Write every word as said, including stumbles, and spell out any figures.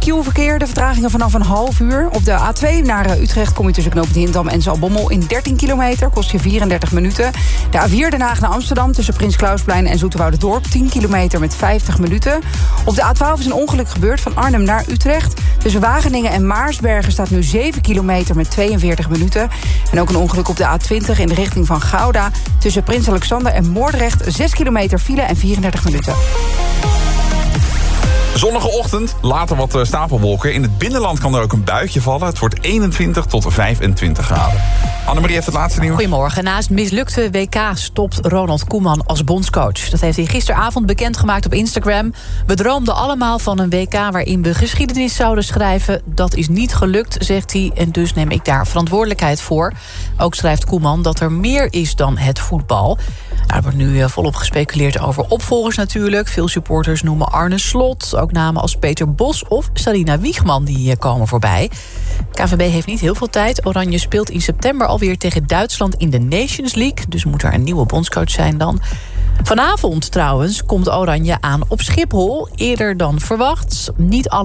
Q-verkeer. De vertragingen vanaf een half uur. Op de A twee naar Utrecht kom je tussen knooppunt Hindam en Zaltbommel in dertien kilometer. Kost je vierendertig minuten. De A vier Den Haag naar Amsterdam tussen Prins Klausplein en Zoeterwouderdorp. tien kilometer met vijftig minuten. Op de A twaalf is een ongeluk gebeurd van Arnhem naar Utrecht. Tussen Wageningen en Maarsbergen staat nu zeven kilometer met tweeënveertig minuten. En ook een ongeluk op de A twintig in de richting van Gouda. Tussen Prins Alexander en Moordrecht zes kilometer file en vierendertig minuten. Zonnige ochtend, later wat uh, stapelwolken. In het binnenland kan er ook een buitje vallen. Het wordt eenentwintig tot vijfentwintig graden. Annemarie heeft het laatste nieuws. Goedemorgen. Na het mislukte W K stopt Ronald Koeman als bondscoach. Dat heeft hij gisteravond bekendgemaakt op Instagram. We droomden allemaal van een W K waarin we geschiedenis zouden schrijven. Dat is niet gelukt, zegt hij, en dus neem ik daar verantwoordelijkheid voor. Ook schrijft Koeman dat er meer is dan het voetbal. Nou, er wordt nu volop gespeculeerd over opvolgers natuurlijk. Veel supporters noemen Arne Slot. Ook namen als Peter Bos of Sarina Wiegman die komen voorbij. K V B heeft niet heel veel tijd. Oranje speelt in september alweer tegen Duitsland in de Nations League. Dus moet er een nieuwe bondscoach zijn dan. Vanavond trouwens komt Oranje aan op Schiphol. Eerder dan verwacht. Niet alle